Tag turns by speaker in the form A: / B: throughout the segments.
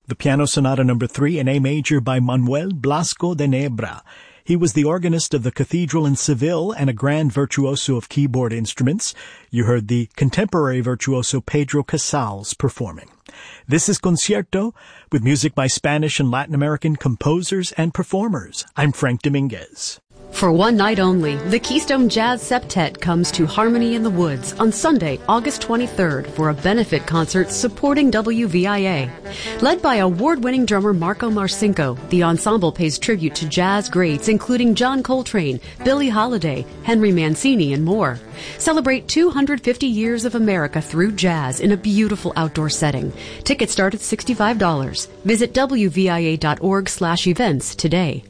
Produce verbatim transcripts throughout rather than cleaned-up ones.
A: The Piano Sonata Number three in A Major by Manuel Blasco de Nebra. He was the organist of the cathedral in Seville and a grand virtuoso of keyboard instruments. You heard the contemporary virtuoso Pedro Casals performing. This is Concierto, with music by Spanish and Latin American composers and performers. I'm Frank Dominguez.
B: For one night only, the Keystone Jazz Septet comes to Harmony in the Woods on Sunday, August twenty-third for a benefit concert supporting W V I A. Led by award-winning drummer Marco Marcinko, the ensemble pays tribute to jazz greats including John Coltrane, Billie Holiday, Henry Mancini, and more. Celebrate two hundred fifty years of America through jazz in a beautiful outdoor setting. Tickets start at sixty-five dollars. Visit W V I A dot org slash events today.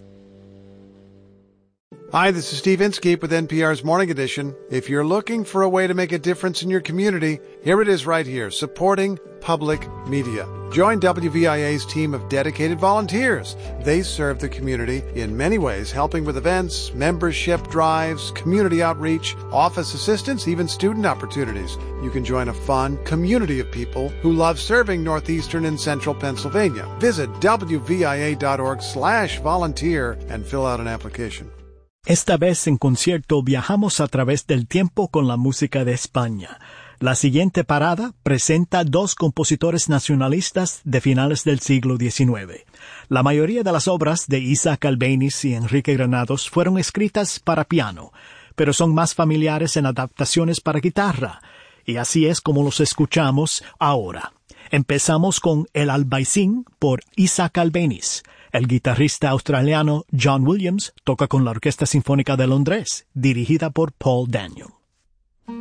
C: Hi, this is Steve Inskeep with N P R's Morning Edition. If you're looking for a way to make a difference in your community, here it is right here, supporting public media. Join W V I A's team of dedicated volunteers. They serve the community in many ways, helping with events, membership drives, community outreach, office assistance, even student opportunities. You can join a fun community of people who love serving northeastern and central Pennsylvania. Visit W V I A dot org slash volunteer and fill out an application.
A: Esta vez en Concierto viajamos a través del tiempo con la música de España. La siguiente parada presenta dos compositores nacionalistas de finales del siglo diecinueve. La mayoría de las obras de Isaac Albéniz y Enrique Granados fueron escritas para piano, pero son más familiares en adaptaciones para guitarra, y así es como los escuchamos ahora. Empezamos con El Albaicín por Isaac Albéniz. El guitarrista australiano John Williams toca con la Orquesta Sinfónica de Londres, dirigida por Paul Daniel.